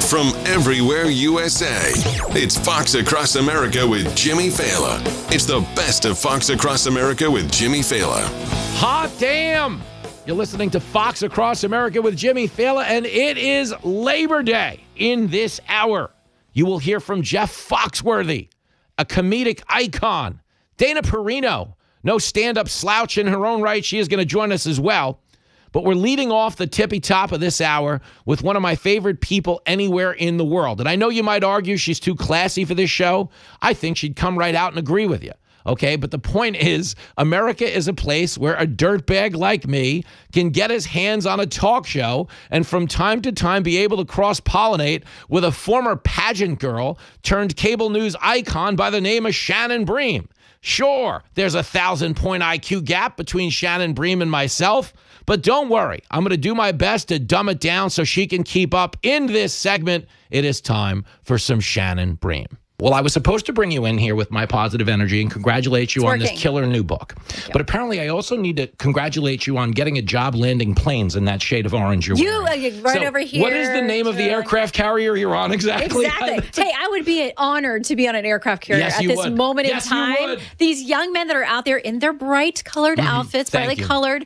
from everywhere USA. It's Fox Across America with Jimmy Fallon. It's the best of Fox Across America with Jimmy Fallon. Hot damn! You're listening to Fox Across America with Jimmy Fallon, and it is Labor Day. In this hour, you will hear from Jeff Foxworthy, a comedic icon. Dana Perino, no stand-up slouch in her own right. She is going to join us as well. But we're leading off the tippy top of this hour with one of my favorite people anywhere in the world. And I know you might argue she's too classy for this show. I think she'd come right out and agree with you. Okay, but the point is, America is a place where a dirtbag like me can get his hands on a talk show and from time to time be able to cross-pollinate with a former pageant girl turned cable news icon by the name of Shannon Bream. Sure, there's a 1,000-point IQ gap between Shannon Bream and myself, but don't worry. I'm going to do my best to dumb it down so she can keep up. In this segment, it is time for some Shannon Bream. Well, I was supposed to bring you in here with my positive energy and congratulate you on this killer new book. But apparently I also need to congratulate you on getting a job landing planes in that shade of orange you're wearing. Right over here. What is the name of the aircraft carrier you're on exactly? Hey, I would be honored to be on an aircraft carrier at this moment in time. These young men that are out there in their bright colored outfits, brightly colored,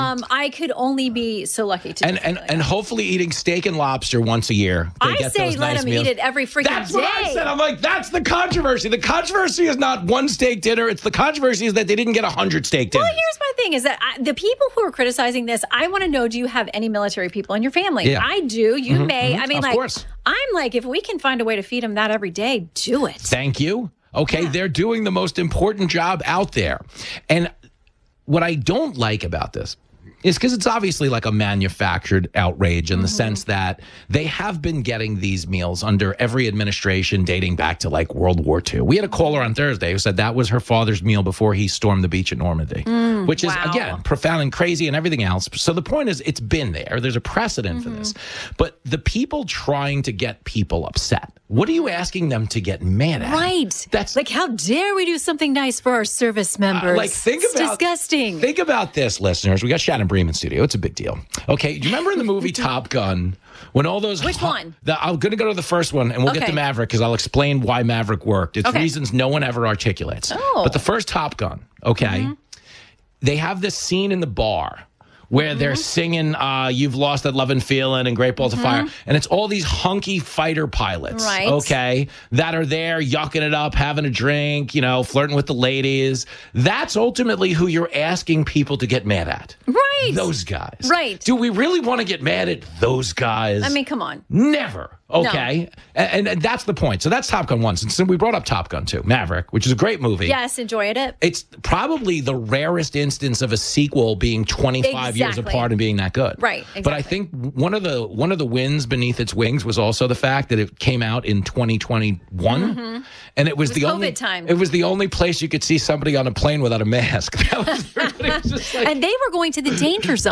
I could only be so lucky to and hopefully eating steak and lobster once a year. I say let them eat it every freaking day. That's what I said. I'm like, that's the controversy. The controversy is not one steak dinner. It's the controversy is that they didn't get 100 steak dinners. Well, here's my thing is that the people who are criticizing this, I want to know, do you have any military people in your family? Yeah. I do. You may. I mean, of course. I'm like, if we can find a way to feed them that every day, do it. Thank you. Okay, they're doing the most important job out there. And what I don't like about this is because it's obviously like a manufactured outrage in the sense that they have been getting these meals under every administration dating back to like World War II. We had a caller on Thursday who said that was her father's meal before he stormed the beach at Normandy, which is, again, profound and crazy and everything else. So the point is, it's been there. There's a precedent for this. But the people trying to get people upset, what are you asking them to get mad at? Right. That's like, how dare we do something nice for our service members? It's disgusting. Think about this, listeners. We got Shannon Bream in studio. It's a big deal. Okay, do you remember in the movie Top Gun when all those... Which one? I'm going to go to the first one, and we'll get to Maverick because I'll explain why Maverick worked. It's reasons no one ever articulates. But the first Top Gun, they have this scene in the bar where they're singing You've Lost That Love and Feeling and Great Balls of Fire. And it's all these hunky fighter pilots, that are there yucking it up, having a drink, you know, flirting with the ladies. That's ultimately who you're asking people to get mad at. Right. Those guys. Right. Do we really want to get mad at those guys? I mean, come on. Never. Okay. No. And that's the point. So that's Top Gun 1. So we brought up Top Gun 2, Maverick, which is a great movie. Yes, enjoyed it. It's probably the rarest instance of a sequel being 25 years apart and being that good. Right. Exactly. But I think one of the wins beneath its wings was also the fact that it came out in 2021. And it was the only time. It was the only place you could see somebody on a plane without a mask. That was, everybody was just like, and they were going to the danger zone.